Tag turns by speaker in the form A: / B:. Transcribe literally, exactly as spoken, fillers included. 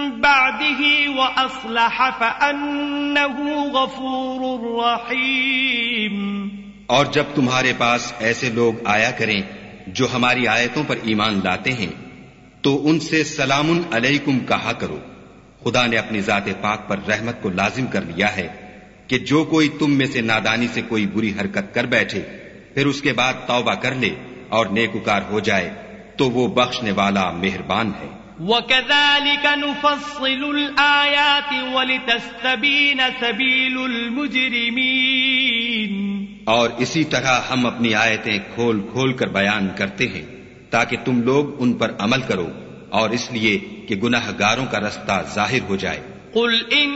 A: बअदिही व अस्लह फअन्नहु गफूरुर रहीम।
B: और जब तुम्हारे पास ऐसे लोग आया करें जो हमारी आयतों पर ईमान लाते हैं तो उनसे सलामुन अलैकुम कहा करो। खुदा ने अपनी जाते पाक पर रहमत को लाजिम कर लिया है कि जो कोई तुम में से नादानी से कोई बुरी हरकत कर बैठे फिर उसके बाद तौबा कर ले और नेकुकार हो जाए तो वो बख्शने वाला मेहरबान है।
A: वकज़ालिक नुफ़स्सिलुल आयाति वलितस्तबीन सबीलुल मुजरिमीन।
B: और इसी तरह हम अपनी आयतें खोल खोल कर बयान करते हैं ताकि तुम लोग उन पर अमल करो और इसलिए कि गुनाहगारों का रास्ता जाहिर हो जाए।
A: कुल इन